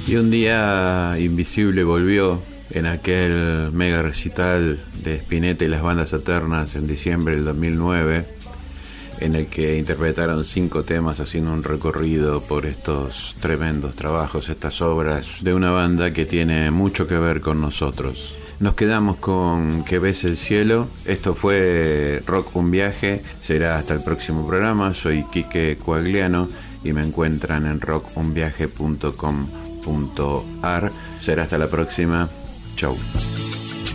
Y un día Invisible volvió en aquel mega recital de Spinetta y las bandas eternas en diciembre del 2009, en el que interpretaron 5 temas haciendo un recorrido por estos tremendos trabajos, estas obras de una banda que tiene mucho que ver con nosotros. Nos quedamos con Que ves el cielo. Esto fue Rock Un Viaje. Será hasta el próximo programa. Soy Quique Coagliano y me encuentran en rockunviaje.com.ar. Será hasta la próxima. Chau.